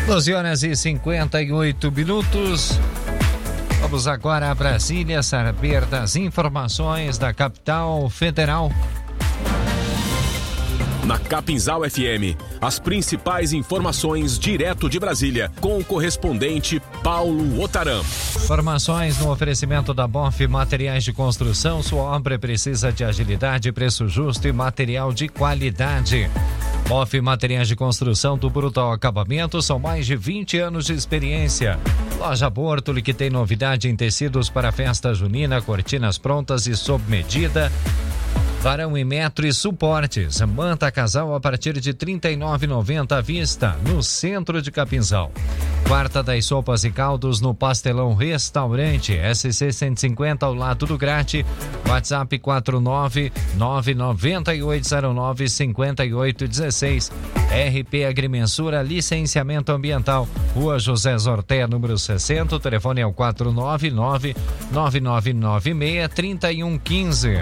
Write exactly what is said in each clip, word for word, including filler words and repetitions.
doze horas e cinquenta e oito minutos. Vamos agora a Brasília saber das informações da capital federal. Na Capinzal F M, as principais informações direto de Brasília, com o correspondente Paulo Otaram. Informações no oferecimento da B O F Materiais de Construção. Sua obra precisa de agilidade, preço justo e material de qualidade. B O F Materiais de Construção do bruto ao acabamento, são mais de vinte anos de experiência. Loja Bortoli, que tem novidade em tecidos para festa junina, cortinas prontas e sob medida. Varão em metro e suportes. Manta casal a partir de trinta e nove reais e noventa centavos à vista, no centro de Capinzal. Quarta das sopas e caldos no Pastelão Restaurante, S C cento e cinquenta ao lado do Grate. WhatsApp quatro nove nove nove oito zero nove cinco oito um seis. R P Agrimensura, licenciamento ambiental. Rua José Zorté, número sessenta. O telefone é o quatro nove nove nove nove nove seis três um um cinco.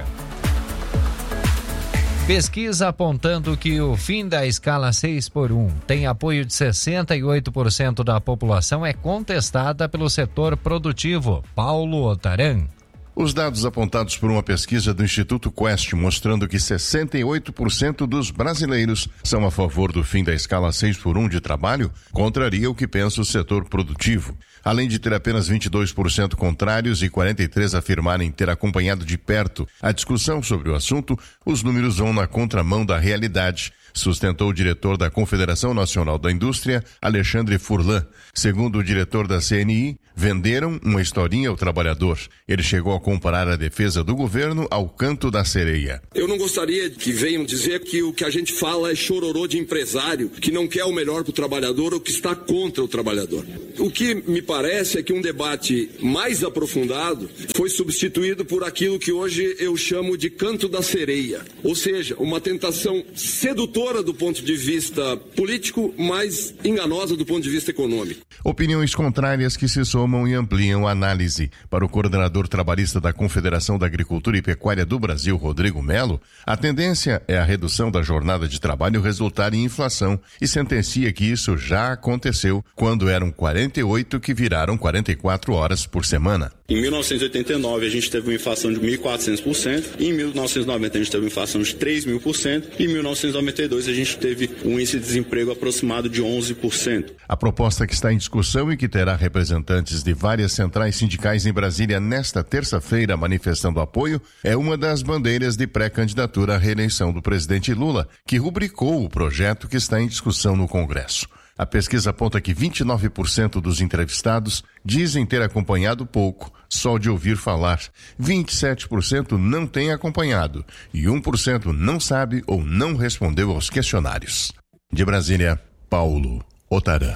Pesquisa apontando que o fim da escala seis por um tem apoio de sessenta e oito por cento da população é contestada pelo setor produtivo. Paulo Otaram. Os dados apontados por uma pesquisa do Instituto Quest mostrando que sessenta e oito por cento dos brasileiros são a favor do fim da escala seis por um de trabalho contraria o que pensa o setor produtivo. Além de ter apenas vinte e dois por cento contrários e quarenta e três por cento afirmarem ter acompanhado de perto a discussão sobre o assunto, os números vão na contramão da realidade, sustentou o diretor da Confederação Nacional da Indústria, Alexandre Furlan. Segundo o diretor da C N I, venderam uma historinha ao trabalhador. Ele chegou a comparar a defesa do governo ao canto da sereia. Eu não gostaria que venham dizer que o que a gente fala é chororô de empresário, que não quer o melhor para o trabalhador ou que está contra o trabalhador. O que me parece é que um debate mais aprofundado foi substituído por aquilo que hoje eu chamo de canto da sereia. Ou seja, uma tentação sedutora do ponto de vista político, mas enganosa do ponto de vista econômico. Opiniões contrárias que se somam e ampliam a análise. Para o coordenador trabalhista da Confederação da Agricultura e Pecuária do Brasil, Rodrigo Melo, a tendência é a redução da jornada de trabalho resultar em inflação e sentencia que isso já aconteceu quando eram quarenta e oito que viraram quarenta e quatro horas por semana. Em mil novecentos e oitenta e nove a gente teve uma inflação de mil e quatrocentos por cento, em mil novecentos e noventa a gente teve uma inflação de três mil por cento e em mil novecentos e noventa e dois a gente teve um índice de desemprego aproximado de onze por cento. A proposta que está em discussão e que terá representantes de várias centrais sindicais em Brasília nesta terça-feira manifestando apoio é uma das bandeiras de pré-candidatura à reeleição do presidente Lula, que rubricou o projeto que está em discussão no Congresso. A pesquisa aponta que vinte e nove por cento dos entrevistados dizem ter acompanhado pouco, só de ouvir falar. vinte e sete por cento não tem acompanhado e um por cento não sabe ou não respondeu aos questionários. De Brasília, Paulo Otaram.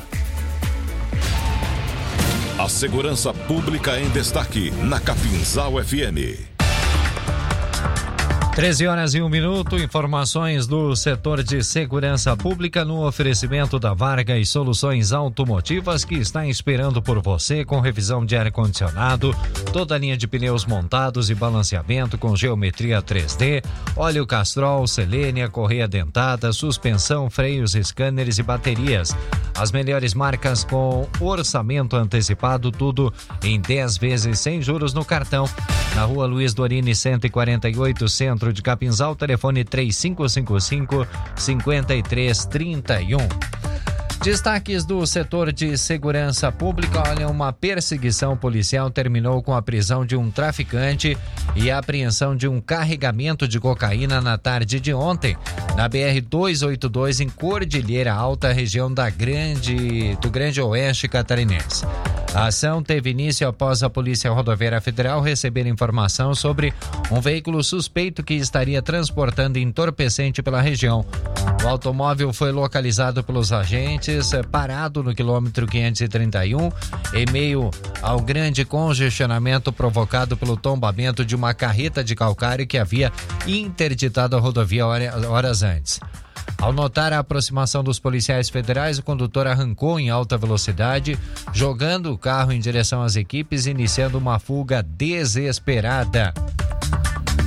A segurança pública em destaque na Capinzal F M. treze horas e um minuto, informações do setor de segurança pública no oferecimento da Vargas Soluções Automotivas, que está esperando por você com revisão de ar-condicionado, toda a linha de pneus montados e balanceamento com geometria três D, óleo Castrol, Selênia, correia dentada, suspensão, freios, scanners e baterias. As melhores marcas com orçamento antecipado, tudo em dez vezes sem juros no cartão. Na rua Luiz Dorini, cento e quarenta e oito, centro de Capinzal, telefone três cinco cinco cinco, cinco três três um. Destaques do setor de segurança pública. Olha, uma perseguição policial terminou com a prisão de um traficante e a apreensão de um carregamento de cocaína na tarde de ontem, na B R duzentos e oitenta e dois, em Cordilheira Alta, região da Grande, do Grande Oeste catarinense. A ação teve início após a Polícia Rodoviária Federal receber informação sobre um veículo suspeito que estaria transportando entorpecente pela região. O automóvel foi localizado pelos agentes, parado no quilômetro quinhentos e trinta e um, em meio ao grande congestionamento provocado pelo tombamento de uma carreta de calcário que havia interditado a rodovia horas antes. Ao notar a aproximação dos policiais federais, o condutor arrancou em alta velocidade, jogando o carro em direção às equipes, iniciando uma fuga desesperada.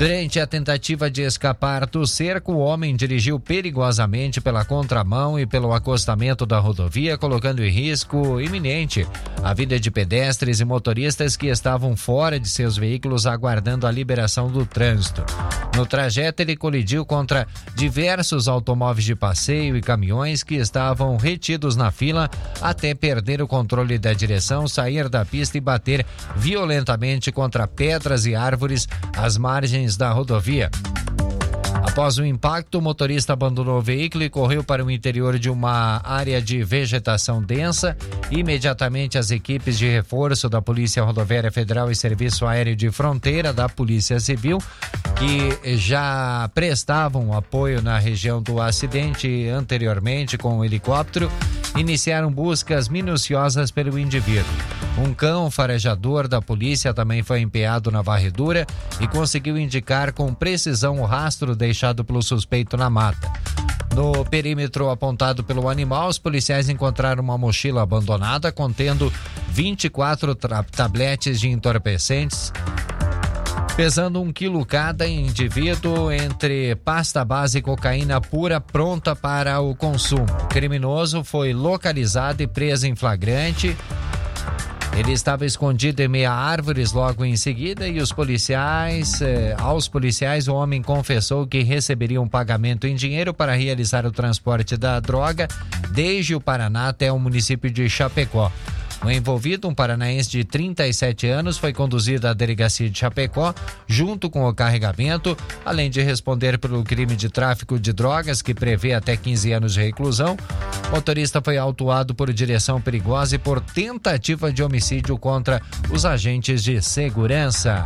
Durante a tentativa de escapar do cerco, o homem dirigiu perigosamente pela contramão e pelo acostamento da rodovia, colocando em risco iminente a vida de pedestres e motoristas que estavam fora de seus veículos aguardando a liberação do trânsito. No trajeto, ele colidiu contra diversos automóveis de passeio e caminhões que estavam retidos na fila até perder o controle da direção, sair da pista e bater violentamente contra pedras e árvores às margens da rodovia. Após o impacto, o motorista abandonou o veículo e correu para o interior de uma área de vegetação densa. Imediatamente, as equipes de reforço da Polícia Rodoviária Federal e Serviço Aéreo de Fronteira da Polícia Civil, que já prestavam apoio na região do acidente anteriormente com o helicóptero, iniciaram buscas minuciosas pelo indivíduo. Um cão farejador da polícia também foi empenhado na varredura e conseguiu indicar com precisão o rastro deixado pelo suspeito na mata. No perímetro apontado pelo animal, os policiais encontraram uma mochila abandonada contendo vinte e quatro tra- tabletes de entorpecentes, pesando um quilo cada indivíduo, entre pasta base e cocaína pura pronta para o consumo. O criminoso foi localizado e preso em flagrante. Ele estava escondido em meia árvores logo em seguida e os policiais, eh, aos policiais, o homem confessou que receberia um pagamento em dinheiro para realizar o transporte da droga desde o Paraná até o município de Chapecó. O envolvido, um paranaense de trinta e sete anos, foi conduzido à delegacia de Chapecó junto com o carregamento, além de responder pelo crime de tráfico de drogas, que prevê até quinze anos de reclusão. O motorista foi autuado por direção perigosa e por tentativa de homicídio contra os agentes de segurança.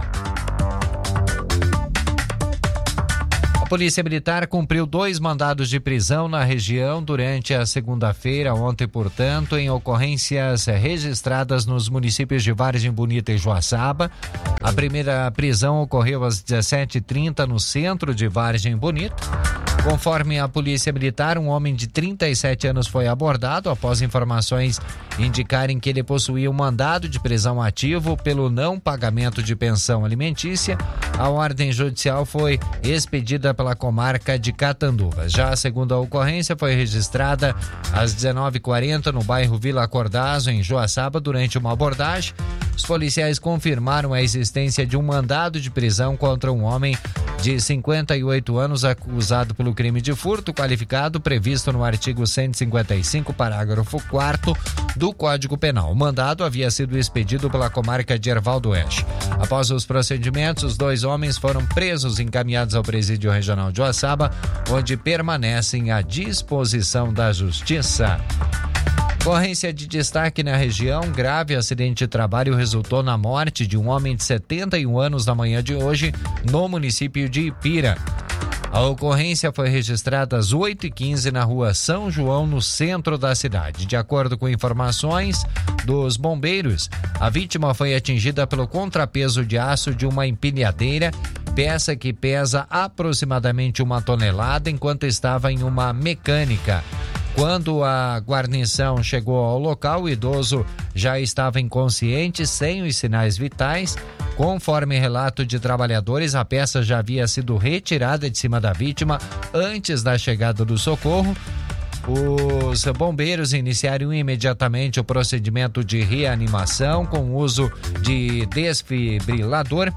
A Polícia Militar cumpriu dois mandados de prisão na região durante a segunda-feira, ontem, portanto, em ocorrências registradas nos municípios de Vargem Bonita e Joaçaba. A primeira prisão ocorreu às dezessete e trinta no centro de Vargem Bonita. Conforme a Polícia Militar, um homem de trinta e sete anos foi abordado após informações indicarem que ele possuía um mandado de prisão ativo pelo não pagamento de pensão alimentícia. A ordem judicial foi expedida pela comarca de Catanduvas. Já a segunda ocorrência foi registrada às dezenove e quarenta no bairro Vila Cordazo, em Joaçaba, durante uma abordagem. Os policiais confirmaram a existência de um mandado de prisão contra um homem de cinquenta e oito anos acusado pelo crime de furto qualificado previsto no artigo cento e cinquenta e cinco, parágrafo quarto do Código Penal. O mandado havia sido expedido pela comarca de Erval do Oeste. Após os procedimentos, os dois homens foram presos e encaminhados ao presídio regional de Joaçaba, onde permanecem à disposição da Justiça. Ocorrência de destaque na região: grave acidente de trabalho resultou na morte de um homem de setenta e um anos na manhã de hoje, no município de Ipira. A ocorrência foi registrada às oito e quinze na rua São João, no centro da cidade. De acordo com informações dos bombeiros, a vítima foi atingida pelo contrapeso de aço de uma empilhadeira, peça que pesa aproximadamente uma tonelada, enquanto estava em uma mecânica. Quando a guarnição chegou ao local, o idoso já estava inconsciente, sem os sinais vitais. Conforme relato de trabalhadores, a peça já havia sido retirada de cima da vítima antes da chegada do socorro. Os bombeiros iniciaram imediatamente o procedimento de reanimação com o uso de desfibrilador.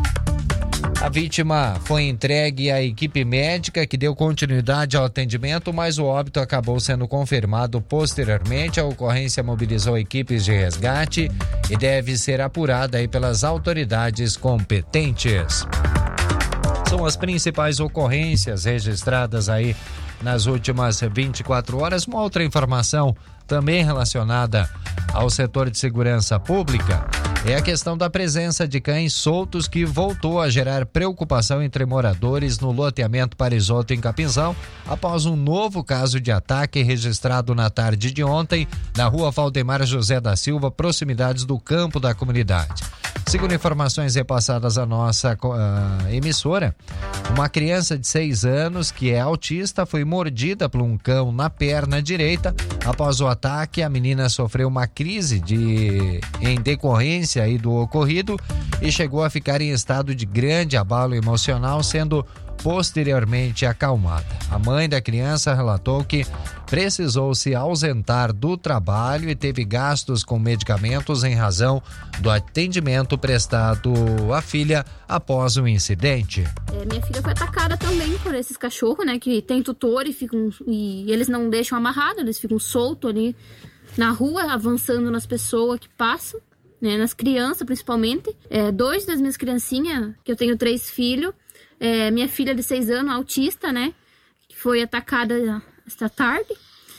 A vítima foi entregue à equipe médica, que deu continuidade ao atendimento, mas o óbito acabou sendo confirmado posteriormente. A ocorrência mobilizou equipes de resgate e deve ser apurada aí pelas autoridades competentes. São as principais ocorrências registradas aí nas últimas vinte e quatro horas. Uma outra informação também relacionada ao setor de segurança pública é a questão da presença de cães soltos, que voltou a gerar preocupação entre moradores no loteamento Parisoto, em Capinzal, após um novo caso de ataque registrado na tarde de ontem na rua Valdemar José da Silva, proximidades do campo da comunidade. Segundo informações repassadas à nossa uh, emissora, uma criança de seis anos que é autista foi mordida por um cão na perna direita Após o ataque, a menina sofreu uma crise de, em decorrência aí do ocorrido e chegou a ficar em estado de grande abalo emocional, sendo posteriormente acalmada. A mãe da criança relatou que precisou se ausentar do trabalho e teve gastos com medicamentos em razão do atendimento prestado à filha após o incidente. É, minha filha foi atacada também por esses cachorros, né, que tem tutor e, ficam, e eles não deixam amarrado, eles ficam soltos ali na rua, avançando nas pessoas que passam, né, nas crianças principalmente. É, dois das minhas criancinhas, que eu tenho três filhos, é, minha filha de seis anos, autista, né, que foi atacada esta tarde,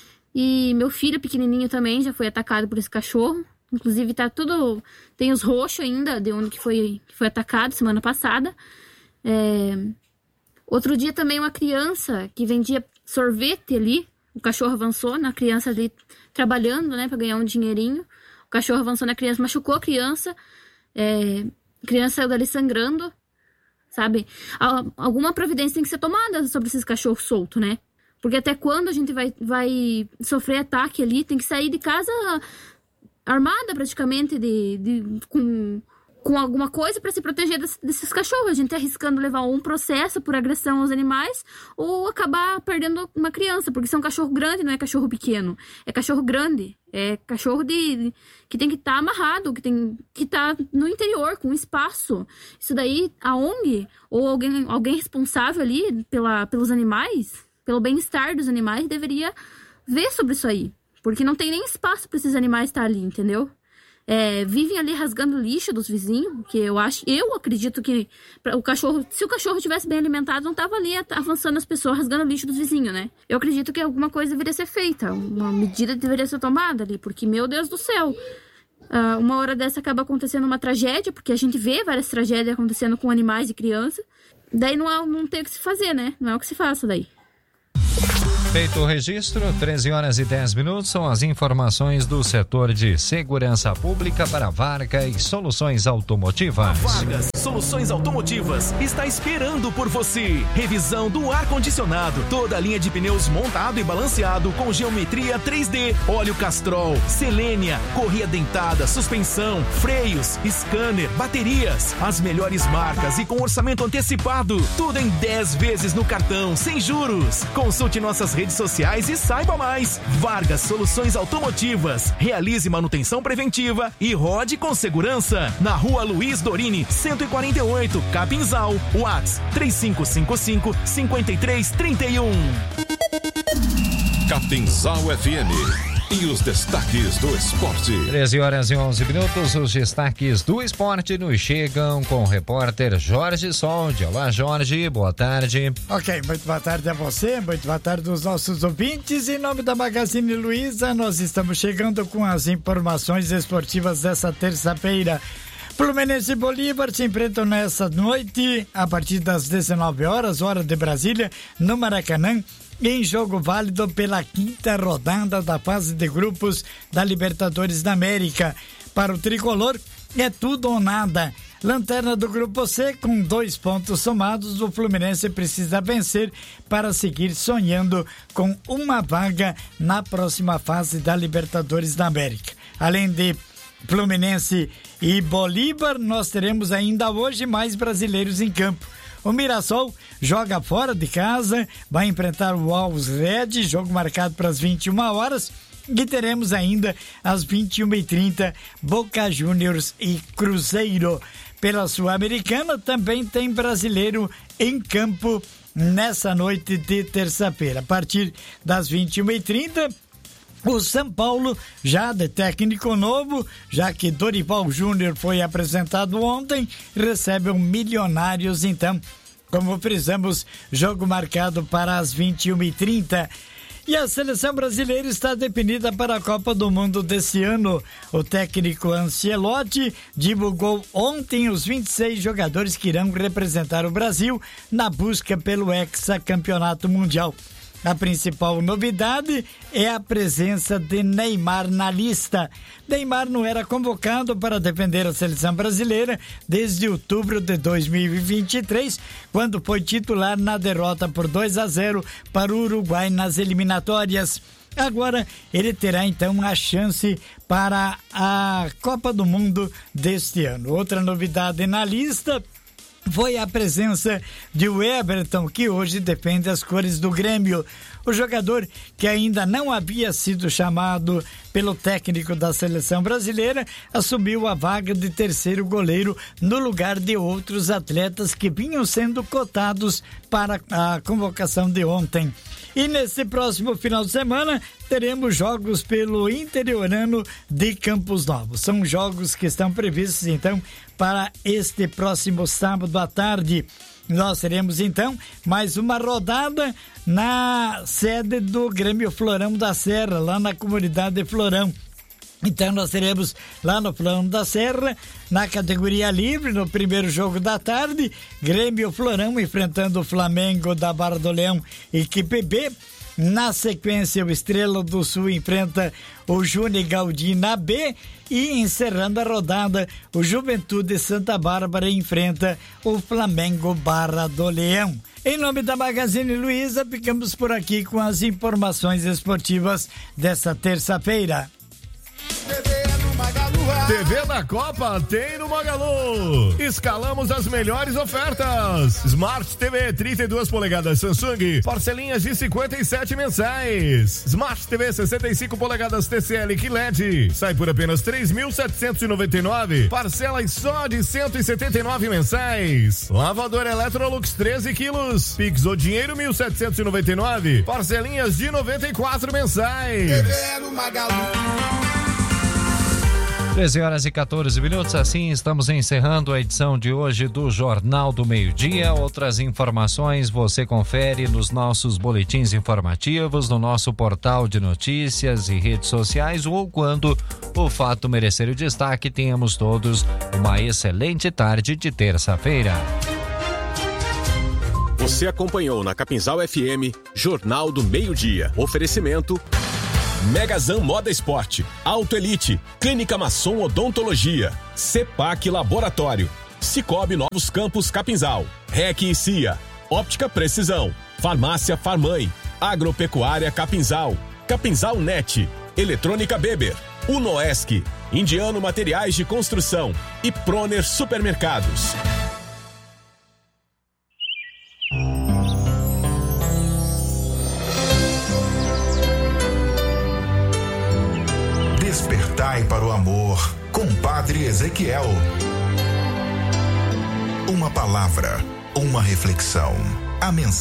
e meu filho pequenininho também já foi atacado por esse cachorro. Inclusive tá tudo, tem os roxos ainda de onde que foi, que foi atacado semana passada. É, outro dia também uma criança que vendia sorvete ali, o cachorro avançou na criança ali trabalhando, né, para ganhar um dinheirinho. O cachorro avançou na criança, machucou a criança, é, a criança saiu dali sangrando, sabe? Alguma providência tem que ser tomada sobre esses cachorros soltos, né? Porque até quando a gente vai, vai sofrer ataque ali, tem que sair de casa armada praticamente, de, de, com, com alguma coisa para se proteger desse, desses cachorros. A gente tá arriscando levar um processo por agressão aos animais ou acabar perdendo uma criança, porque isso é um cachorro grande, não é cachorro pequeno. É cachorro grande, é cachorro de, que tem que estar tá amarrado, que tem que estar tá no interior, com espaço. Isso daí, a O N G ou alguém, alguém responsável ali pela, pelos animais, pelo bem-estar dos animais, deveria ver sobre isso aí. Porque não tem nem espaço para esses animais estar ali, entendeu? É, vivem ali rasgando lixo dos vizinhos, que eu acho, eu acredito que o cachorro, se o cachorro tivesse bem alimentado, não tava ali avançando as pessoas, rasgando lixo dos vizinhos, né? Eu acredito que alguma coisa deveria ser feita, uma medida deveria ser tomada ali, porque, meu Deus do céu, uh, uma hora dessa acaba acontecendo uma tragédia, porque a gente vê várias tragédias acontecendo com animais e crianças, daí não, é, não tem o que se fazer, né? Não é o que se faça daí. Feito o registro, treze horas e dez minutos, são as informações do setor de segurança pública para Varga e Soluções Automotivas. Vargas Soluções Automotivas está esperando por você. Revisão do ar-condicionado, toda a linha de pneus montado e balanceado com geometria três D, óleo Castrol, Selênia, correia dentada, suspensão, freios, scanner, baterias, as melhores marcas e com orçamento antecipado. Tudo em dez vezes no cartão, sem juros. Consulte nossas redes sociais e saiba mais. Vargas Soluções Automotivas. Realize manutenção preventiva e rode com segurança. Na Rua Luiz Dorini, cento e quarenta e oito, Capinzal. WhatsApp três cinco cinco cinco, cinco três três um. Capinzal F M. E os destaques do esporte. treze horas e onze minutos, os destaques do esporte nos chegam com o repórter Jorge Soldi. Olá, Jorge, boa tarde. Ok, muito boa tarde a você, muito boa tarde aos nossos ouvintes. Em nome da Magazine Luiza, nós estamos chegando com as informações esportivas dessa terça-feira. Fluminense e Bolívar se enfrentam nessa noite, a partir das dezenove horas, hora de Brasília, no Maracanã, em jogo válido pela quinta rodada da fase de grupos da Libertadores da América. Para o tricolor, é tudo ou nada. Lanterna do Grupo C, com dois pontos somados, o Fluminense precisa vencer para seguir sonhando com uma vaga na próxima fase da Libertadores da América. Além de Fluminense e Bolívar, nós teremos ainda hoje mais brasileiros em campo. O Mirassol joga fora de casa, vai enfrentar o Alves Red, jogo marcado para as vinte e uma horas. E teremos ainda às vinte e uma e trinta Boca Juniors e Cruzeiro. Pela Sul-Americana também tem brasileiro em campo nessa noite de terça-feira. A partir das vinte e uma e trinta, o São Paulo, já de técnico novo, já que Dorival Júnior foi apresentado ontem, recebe um Milionários, então, como frisamos, jogo marcado para as vinte e uma e trinta. E a seleção brasileira está definida para a Copa do Mundo desse ano. O técnico Ancelotti divulgou ontem os vinte e seis jogadores que irão representar o Brasil na busca pelo hexacampeonato mundial. A principal novidade é a presença de Neymar na lista. Neymar não era convocado para defender a seleção brasileira desde outubro de dois mil e vinte e três, quando foi titular na derrota por dois a zero para o Uruguai nas eliminatórias. Agora ele terá então a chance para a Copa do Mundo deste ano. Outra novidade na lista foi a presença de Everton, que hoje defende as cores do Grêmio. O jogador, que ainda não havia sido chamado pelo técnico da seleção brasileira, assumiu a vaga de terceiro goleiro no lugar de outros atletas que vinham sendo cotados para a convocação de ontem. E nesse próximo final de semana teremos jogos pelo Interiorano de Campos Novos. São jogos que estão previstos então para este próximo sábado à tarde. Nós teremos então mais uma rodada na sede do Grêmio Florão da Serra, lá na comunidade de Florão. Então nós teremos lá no Florão da Serra, na categoria livre, no primeiro jogo da tarde, Grêmio Florão enfrentando o Flamengo da Barra do Leão, equipe B. Na sequência, o Estrela do Sul enfrenta o Júnior Gaudí na B. E encerrando a rodada, o Juventude Santa Bárbara enfrenta o Flamengo Barra do Leão. Em nome da Magazine Luiza, ficamos por aqui com as informações esportivas desta terça-feira. T V da Copa tem no Magalu. Escalamos as melhores ofertas. Smart T V trinta e duas polegadas Samsung, parcelinhas de cinquenta e sete mensais. Smart T V sessenta e cinco polegadas T C L Q L E D, sai por apenas três mil setecentos e noventa e nove, parcelas só de cento e setenta e nove mensais. Lavador Electrolux treze quilos, Pix ou dinheiro mil setecentos e noventa e nove, parcelinhas de noventa e quatro mensais. T V no Magalu. treze horas e quatorze minutos, assim estamos encerrando a edição de hoje do Jornal do Meio-Dia. Outras informações você confere nos nossos boletins informativos, no nosso portal de notícias e redes sociais, ou quando o fato merecer o destaque. Tenhamos todos uma excelente tarde de terça-feira. Você acompanhou na Capinzal F M Jornal do Meio-Dia. Oferecimento Megazan Moda Esporte, Auto Elite, Clínica Masson Odontologia, Cepac Laboratório, Cicobi Novos Campos Capinzal, R E C e C I A, Óptica Precisão, Farmácia Farmãe, Agropecuária Capinzal, Capinzal Net, Eletrônica Beber, Unoesc, Indiano Materiais de Construção e Proner Supermercados. Despertai para o amor, com Padre Ezequiel. Uma palavra, uma reflexão, a mensagem.